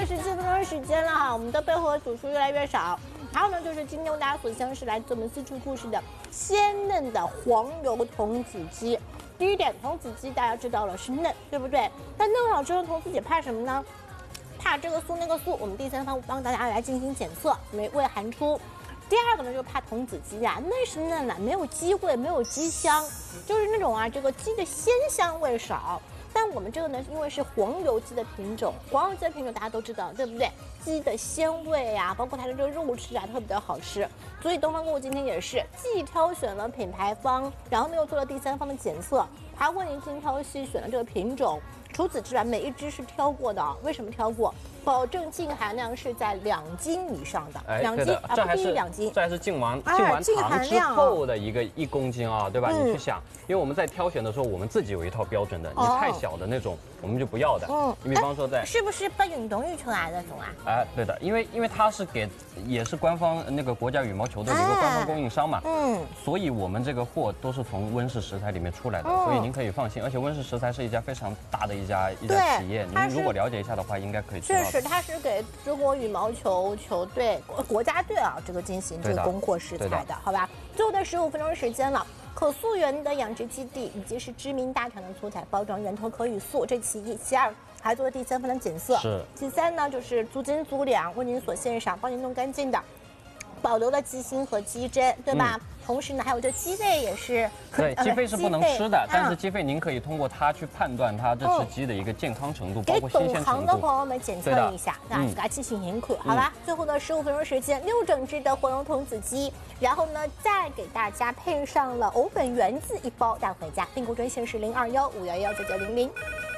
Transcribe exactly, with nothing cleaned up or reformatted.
十七分钟的时间了哈，我们的备货组数越来越少。还有呢，就是今天为大家所相是来自我们四处故事的鲜嫩的黄油童子鸡。第一点，童子鸡大家知道了是嫩，对不对？但嫩好吃的童子鸡怕什么呢？怕这个素那个素。我们第三方帮大家来进行检测，没未含出。第二个呢，就是怕童子鸡啊，嫩是嫩了，没有鸡味，没有鸡香，就是那种啊，这个鸡的鲜香味少。但我们这个呢，因为是黄油鸡的品种，黄油鸡的品种大家都知道，对不对？鸡的鲜味啊，包括它的这个肉质啊，特别的好吃。所以东方购物今天也是既挑选了品牌方，然后呢又做了第三方的检测，还为您精挑细选了这个品种。除此之外，每一只是挑过的，为什么挑过？保证净含量是在两斤以上的， 哎， 两斤啊，不低于两斤。 这还是净完净完糖之后的一个一公斤啊，对吧？ 嗯、 你去想，因为我们在挑选的时候，我们自己有一套标准的，你太小的那种，我们就不要的。嗯，你比方说在是不是不允动物出来那种啊？ 哎，对的，因为因为它是给也是官方那个国家羽毛球的一个官方供应商嘛，嗯，所以我们这个货都是从温氏食材里面出来的，所以您可以放心。而且温氏食材是一家非常大的一家一家企业，您如果了解一下的话，应该可以知道。 确实，它是给中国羽毛球球队国家队啊这个进行这个供货食材的，好吧？最后的十五分钟时间了。可溯源的养殖基地以及是知名大厂的素材包装源头可语素，这其一；其二还做了第三方的检测， 是。 其三呢，就是足斤足两为您所献上，帮您弄干净的，保留了鸡心和鸡胗，对吧？嗯、同时呢，还有这鸡肺也是。 对，鸡肺是不能吃的，呃、但是鸡肺您可以通过它去判断它这只鸡的一个健康程度，嗯、包括新鲜程度。给懂行的朋友们检测一下，那给它进行严可，好吧？嗯、最后的十五分钟时间，六整只的黄油童子鸡，然后呢，再给大家配上了藕粉圆子一包带回家，订购专线是零二幺五幺幺九九零零。